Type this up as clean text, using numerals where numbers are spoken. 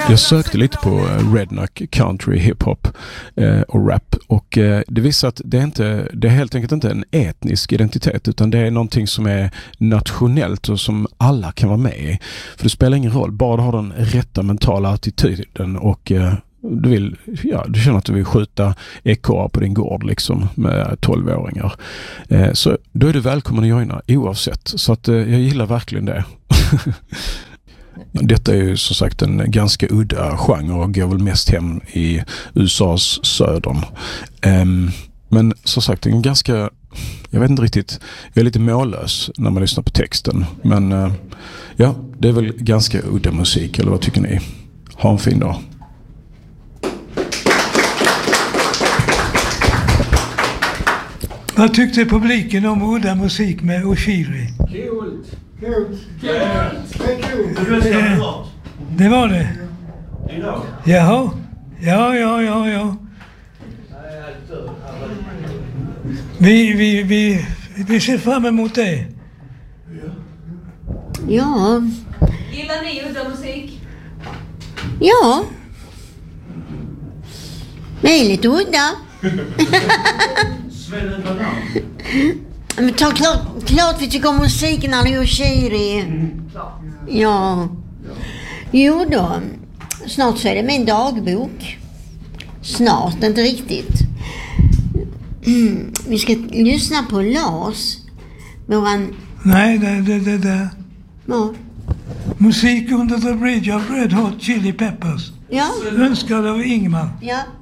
Jag sökte lite på redneck, country, hiphop och rap, och det visar att det är helt enkelt inte en etnisk identitet, utan det är någonting som är nationellt och som alla kan vara med i. För det spelar ingen roll, bara du har den rätta mentala attityden och du känner att du vill skjuta ekorrar på din gård liksom med 12-åringar. Så då är du välkommen att joina oavsett. Så att jag gillar verkligen det. Detta är ju som sagt en ganska udda genre och går väl mest hem i USAs södern. Men som sagt en ganska, jag vet inte riktigt, jag är lite mållös när man lyssnar på texten. Men ja, det är väl ganska udda musik, eller vad tycker ni? Ha en fin dag. Vad tyckte publiken om udda musik med Oshiri? Kul! Det var det. Jaha. Ja. Vi ser fram emot det. Ja. Gillar ni udda musik? Ja. Det är lite udda. Men klart vi tycker om musiken när det är Oshiri. Ja. Jo då. Snart så är det min dagbok. Snart, inte riktigt. Vi ska lyssna på Lars. Våran... Nej, det. Ja. Musik under the bridge of Red Hot Chili Peppers. Ja. Önskad av Ingmar. Ja.